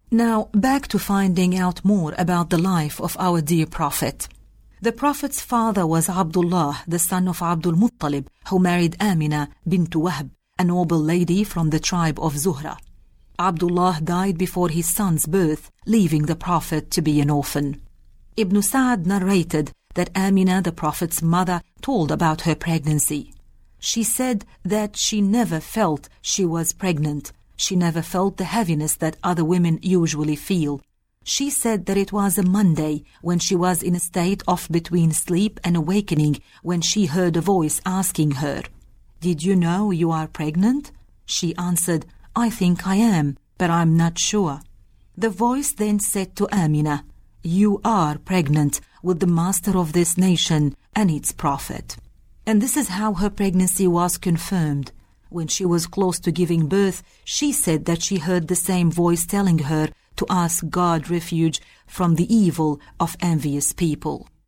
Now, back to finding out more about the life of our dear Prophet. The Prophet's father was Abdullah, the son of Abdul Muttalib, who married Amina bint Wahb, a noble lady from the tribe of Zuhra. Abdullah died before his son's birth, leaving the Prophet to be an orphan. Ibn Sa'd narrated that Amina, the Prophet's mother, told about her pregnancy. She said that she never felt she was pregnant. She never felt the heaviness that other women usually feel. She said that it was a Monday when she was in a state of between sleep and awakening when she heard a voice asking her, "Did you know you are pregnant?" She answered, "I think I am, but I'm not sure." The voice then said to Amina, "You are pregnant with the master of this nation and its prophet." And this is how her pregnancy was confirmed. When she was close to giving birth, she said that she heard the same voice telling her to ask God refuge from the evil of envious people.